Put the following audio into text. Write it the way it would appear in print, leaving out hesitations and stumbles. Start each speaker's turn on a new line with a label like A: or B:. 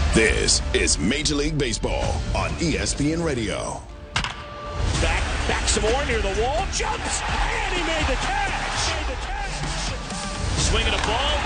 A: This is Major League Baseball on ESPN Radio.
B: Back some more near the wall, jumps, and he made the catch. Swinging a ball,